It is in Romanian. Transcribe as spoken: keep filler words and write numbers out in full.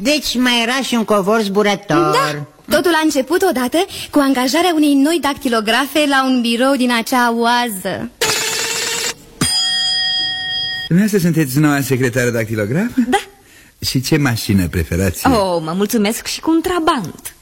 Deci mai era și un covor zburător. Da, totul a început odată cu angajarea unei noi dactilografe la un birou din acea oază. Dumneavoastră sunteți noua secretară dactilografă? Da. Și ce mașină preferați? Oh, mă mulțumesc și cu un Trabant.